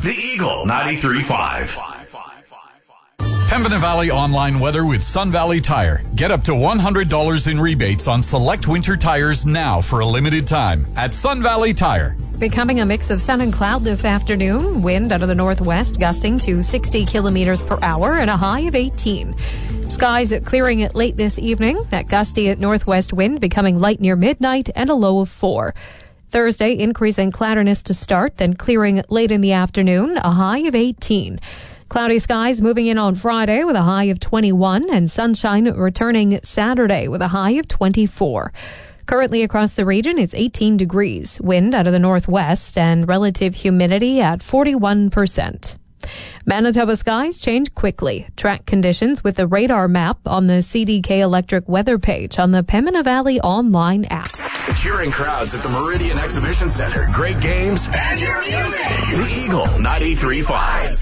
The Eagle 93.5. Pembina Valley online weather with Sun Valley Tire. Get up to $100 in rebates on select winter tires now for a limited time at Sun Valley Tire. Becoming a mix of sun and cloud this afternoon. Wind out of the northwest gusting to 60 kilometers per hour and a high of 18. Skies clearing it late this evening. That gusty northwest wind becoming light near midnight and a low of 4. Thursday, increasing cloudiness to start, then clearing late in the afternoon, a high of 18. Cloudy skies moving in on Friday with a high of 21 and sunshine returning Saturday with a high of 24. Currently across the region, it's 18 degrees. Wind out of the northwest and relative humidity at 41%. Manitoba skies change quickly. Track conditions with the radar map on the CDK Electric weather page on the Pembina Valley online app. Cheering crowds at the Meridian Exhibition Center. Great games and your music. The Eagle 93.5.